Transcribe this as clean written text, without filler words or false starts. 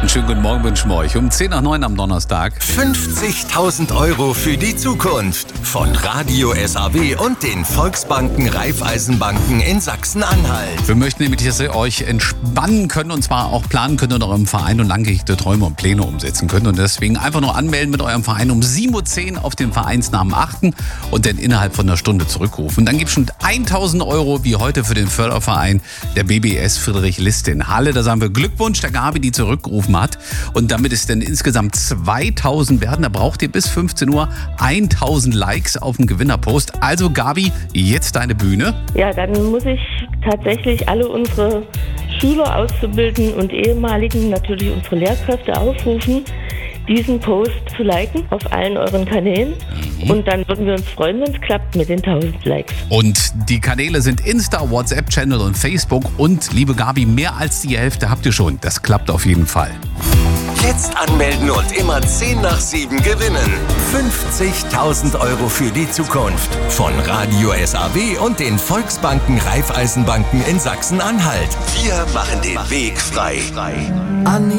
Einen schönen guten Morgen wünschen wir euch. Um 10:09 am Donnerstag. 50.000 € für die Zukunft. Von Radio SAW und den Volksbanken Raiffeisenbanken in Sachsen-Anhalt. Wir möchten nämlich, dass ihr euch entspannen könnt und zwar auch planen könnt in eurem Verein und langgehegte Träume und Pläne umsetzen könnt. Und deswegen einfach nur anmelden mit eurem Verein um 7:10 Uhr auf den Vereinsnamen achten und dann innerhalb von einer Stunde zurückrufen. Dann gibt es schon 1.000 € wie heute für den Förderverein der BBS Friedrich List in Halle. Da sagen wir Glückwunsch der Gabi, die zurückgerufen hat. Und damit es dann insgesamt 2.000 werden, da braucht ihr bis 15 Uhr 1.000 Likes auf dem Gewinnerpost. Also Gabi, jetzt deine Bühne. Ja, dann muss ich tatsächlich alle unsere Schüler, Auszubildenden und Ehemaligen, natürlich unsere Lehrkräfte aufrufen, diesen Post zu liken auf allen euren Kanälen. Und dann würden wir uns freuen, wenn es klappt mit den 1.000 Likes. Und die Kanäle sind Insta, WhatsApp-Channel und Facebook. Und liebe Gabi, mehr als die Hälfte habt ihr schon. Das klappt auf jeden Fall. Jetzt anmelden und immer 10 nach 7 gewinnen. 50.000 € für die Zukunft. Von Radio SAW und den Volksbanken Raiffeisenbanken in Sachsen-Anhalt. Wir machen den Weg frei.